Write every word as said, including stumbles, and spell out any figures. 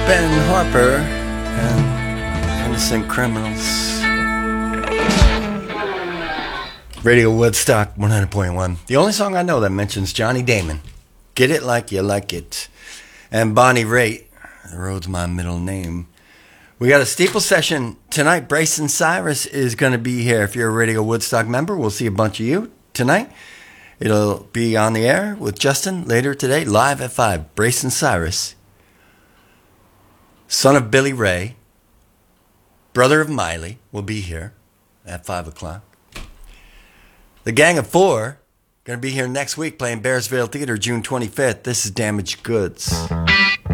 Ben Harper and Innocent Criminals. Radio Woodstock one hundred point one. The only song I know that mentions Johnny Damon. Get It Like You Like It. And Bonnie Raitt. The road's my middle name. We got a steeple session tonight. Brayson Cyrus is going to be here. If you're a Radio Woodstock member, we'll see a bunch of you tonight. It'll be on the air with Justin later today, live at five. Brayson Cyrus, son of Billy Ray, brother of Miley, will be here at five o'clock. The Gang of Four going to be here next week playing Bearsville Theater June twenty-fifth. This is Damaged Goods.